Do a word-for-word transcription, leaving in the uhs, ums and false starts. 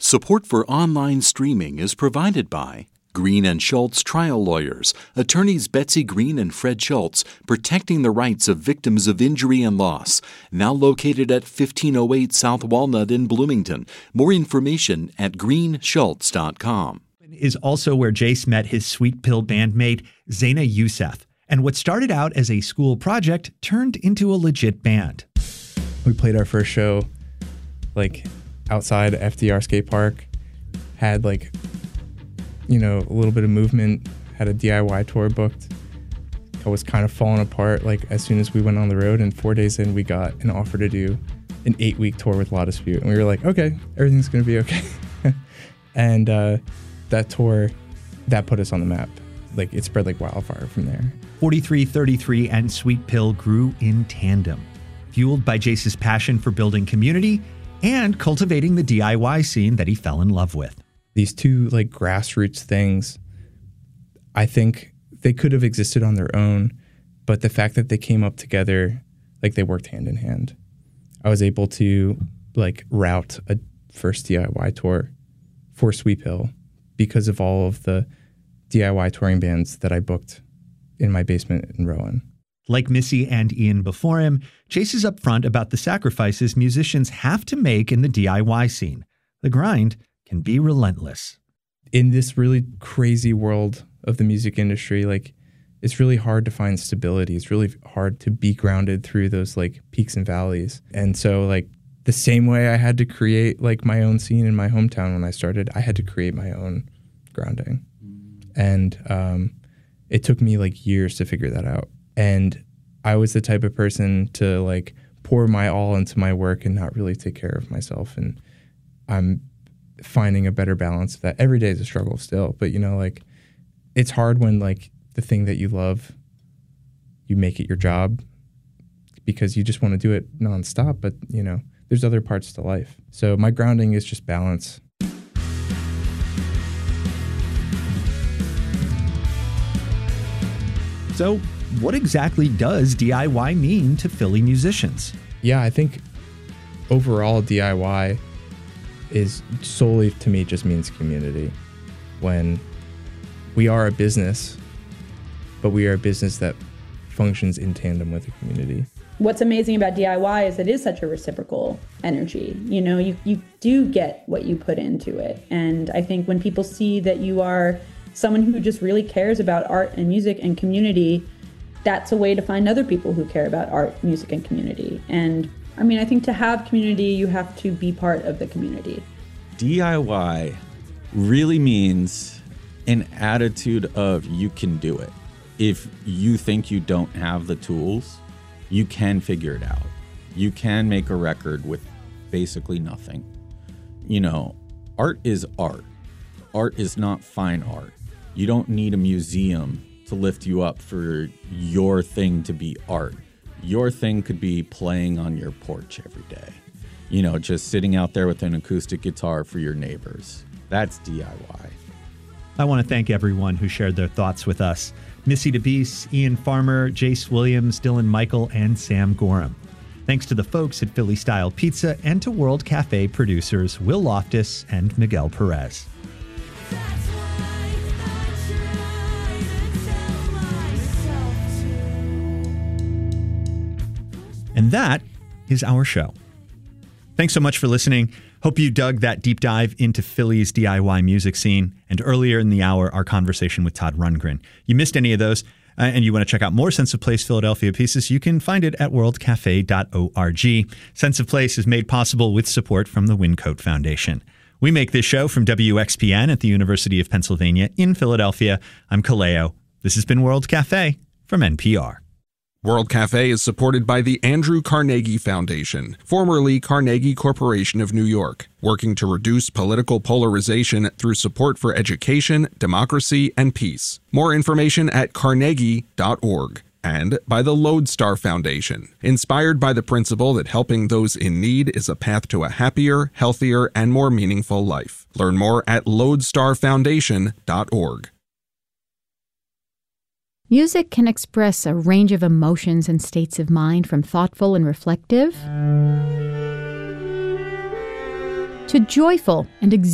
Support for online streaming is provided by Green and Schultz Trial Lawyers, attorneys Betsy Green and Fred Schultz, protecting the rights of victims of injury and loss. Now located at fifteen oh eight South Walnut in Bloomington. More information at green schultz dot com. Is also where Jace met his Sweet Pill bandmate, Zaina Youssef. And what started out as a school project turned into a legit band. We played our first show, like, outside F D R skate park, had like, you know, a little bit of movement, had a D I Y tour booked. I was kind of falling apart like as soon as we went on the road, and four days in we got an offer to do an eight week tour with La Dispute. And we were like, okay, everything's going to be okay. and uh, that tour, that put us on the map. Like it spread like wildfire from there. forty-three thirty-three and Sweet Pill grew in tandem, fueled by Jace's passion for building community and cultivating the D I Y scene that he fell in love with. These two like grassroots things, I think they could have existed on their own, but the fact that they came up together, like they worked hand in hand. I was able to like route a first D I Y tour for Sweet Pill because of all of the D I Y touring bands that I booked in my basement in Rowan. Like Missy and Ian before him, Jace is upfront about the sacrifices musicians have to make in the D I Y scene. The grind can be relentless. In this really crazy world of the music industry, like it's really hard to find stability. It's really hard to be grounded through those like peaks and valleys. And so like the same way I had to create like my own scene in my hometown when I started, I had to create my own grounding. And um, it took me like years to figure that out. And I was the type of person to like pour my all into my work and not really take care of myself. And I'm finding a better balance of that. Every day is a struggle still, but you know, like it's hard when like the thing that you love, you make it your job because you just want to do it nonstop. But you know, there's other parts to life. So my grounding is just balance. So what exactly does D I Y mean to Philly musicians? Yeah, I think overall D I Y is solely, to me, just means community. When we are a business, but we are a business that functions in tandem with the community. What's amazing about D I Y is it is such a reciprocal energy. You know, you, you do get what you put into it. And I think when people see that you are someone who just really cares about art and music and community, that's a way to find other people who care about art, music, and community. And I mean, I think to have community, you have to be part of the community. D I Y really means an attitude of you can do it. If you think you don't have the tools, you can figure it out. You can make a record with basically nothing. You know, art is art. Art is not fine art. You don't need a museum to lift you up for your thing to be art. Your thing could be playing on your porch every day. You know, just sitting out there with an acoustic guitar for your neighbors. That's D I Y. I want to thank everyone who shared their thoughts with us. Missy DeBeese, Ian Farmer, Jace Williams, Dylan Michael, and Sam Gorham. Thanks to the folks at Philly Style Pizza and to World Cafe producers Will Loftus and Miguel Perez. And that is our show. Thanks so much for listening. Hope you dug that deep dive into Philly's D I Y music scene, and earlier in the hour, our conversation with Todd Rundgren. You missed any of those, uh, and you want to check out more Sense of Place Philadelphia pieces, you can find it at world cafe dot org. Sense of Place is made possible with support from the Wincoat Foundation. We make this show from W X P N at the University of Pennsylvania in Philadelphia. I'm Kaleo. This has been World Cafe from N P R. World Cafe is supported by the Andrew Carnegie Foundation, formerly Carnegie Corporation of New York, working to reduce political polarization through support for education, democracy, and peace. More information at carnegie dot org. And by the Lodestar Foundation, inspired by the principle that helping those in need is a path to a happier, healthier, and more meaningful life. Learn more at lodestar foundation dot org. Music can express a range of emotions and states of mind, from thoughtful and reflective to joyful and exhilarating.